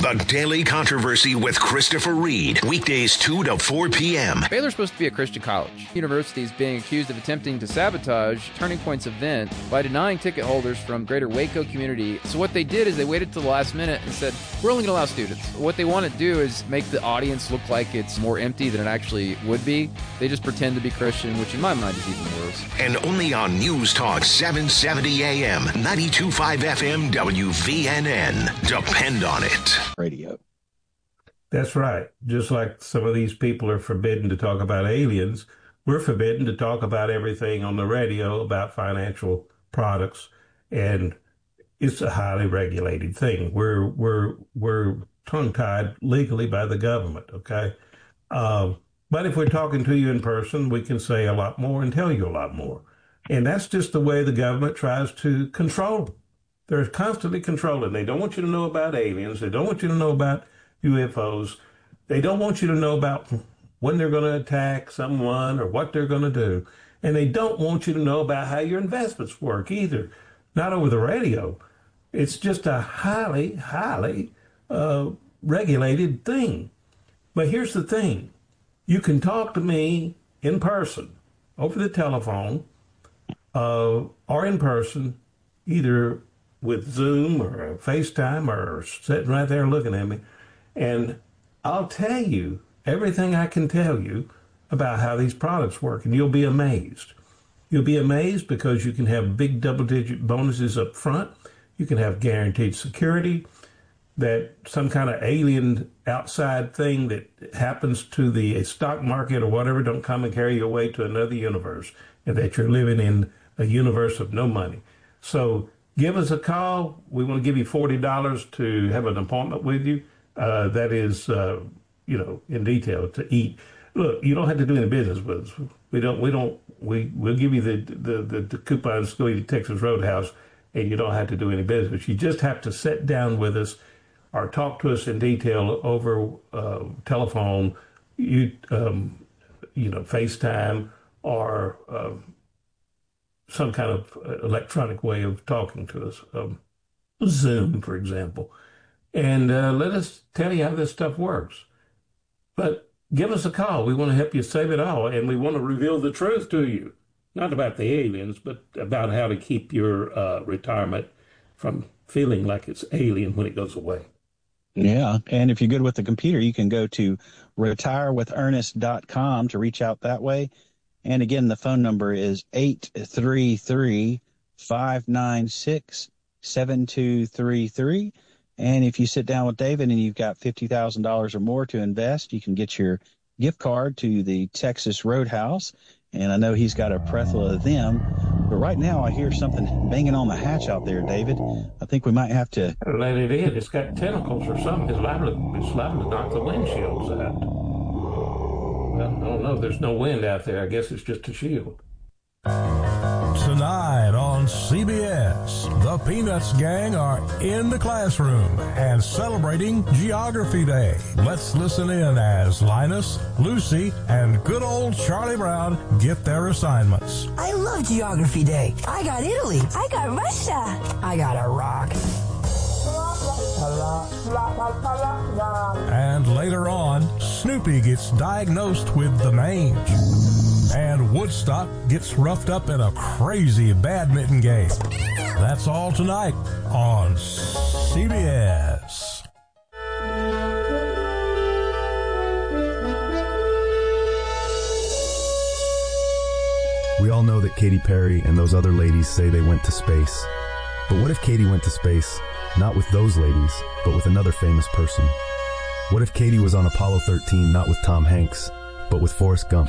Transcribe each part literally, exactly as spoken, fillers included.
The Daily Controversy with Christopher Reed. Weekdays two to four p.m. Baylor's supposed to be a Christian college. The university is being accused of attempting to sabotage Turning Point's event by denying ticket holders from greater Waco community. So what they did is they waited till the last minute and said, we're only going to allow students. What they want to do is make the audience look like it's more empty than it actually would be. They just pretend to be Christian, which in my mind is even worse. And only on News Talk seven seventy A M, ninety-two point five F M, W V N N. Depend on it. Radio. That's right. Just like some of these people are forbidden to talk about aliens, we're forbidden to talk about everything on the radio about financial products, and it's a highly regulated thing. We're we're we're tongue-tied legally by the government. Okay, um, but if we're talking to you in person, we can say a lot more and tell you a lot more, and that's just the way the government tries to control. They're constantly controlling. They don't want you to know about aliens. They don't want you to know about U F Os. They don't want you to know about when they're going to attack someone or what they're going to do. And they don't want you to know about how your investments work either. Not over the radio. It's just a highly, highly uh, regulated thing. But here's the thing. You can talk to me in person, over the telephone, uh, or in person, either with Zoom or FaceTime or sitting right there looking at me. And I'll tell you everything I can tell you about how these products work, and you'll be amazed. You'll be amazed because you can have big double-digit bonuses up front. You can have guaranteed security, that some kind of alien outside thing that happens to the stock market or whatever don't come and carry you away to another universe, and that you're living in a universe of no money. So give us a call. We want to give you forty dollars to have an appointment with you. Uh, that is, uh, you know, in detail to eat. Look, you don't have to do any business with us. We don't, we don't, we, we'll give you the, the, the, the coupons to go to Texas Roadhouse, and you don't have to do any business. You just have to sit down with us or talk to us in detail over uh, telephone, you, um, you know, FaceTime, or uh, some kind of electronic way of talking to us, um, Zoom, for example, and uh, let us tell you how this stuff works. But give us a call. We want to help you save it all, and we want to reveal the truth to you, not about the aliens, but about how to keep your uh, retirement from feeling like it's alien when it goes away. Yeah, and if you're good with the computer, you can go to retire with ernest dot com to reach out that way. And again, the phone number is eight three three, five nine six, seven two three three. And if you sit down with David and you've got fifty thousand dollars or more to invest, you can get your gift card to the Texas Roadhouse. And I know he's got a plethora of them. But right now I hear something banging on the hatch out there, David. I think we might have to let it in. It's got tentacles or something. It's liable to, it's liable to knock the windshields out. Well, I don't know. There's no wind out there. I guess it's just a shield. Tonight on C B S, the Peanuts gang are in the classroom and celebrating Geography Day. Let's listen in as Linus, Lucy, and good old Charlie Brown get their assignments. I love Geography Day. I got Italy. I got Russia. I got Iraq. And later on, Snoopy gets diagnosed with the mange. And Woodstock gets roughed up in a crazy badminton game. That's all tonight on C B S. We all know that Katy Perry and those other ladies say they went to space. But what if Katy went to space, not with those ladies, but with another famous person? What if Katy was on Apollo thirteen, not with Tom Hanks, but with Forrest Gump?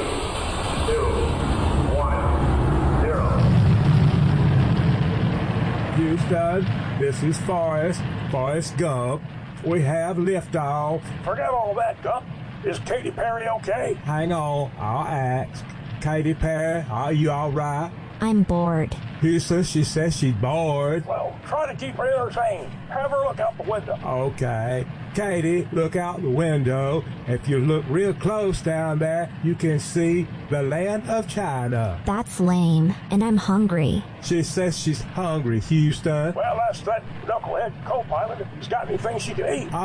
Houston, this is Forrest, Forrest Gump. We have liftoff. Forget all that, Gump. Is Katy Perry okay? Hang on, I'll ask. Katy Perry, are you all right? I'm bored. Houston, she says she's bored. Well, try to keep her entertained. Have her look out the window. Okay. Katy, look out the window. If you look real close down there, you can see the land of China. That's lame, and I'm hungry. She says she's hungry, Houston. Well, that's that knucklehead co-pilot. If he's got anything she can eat.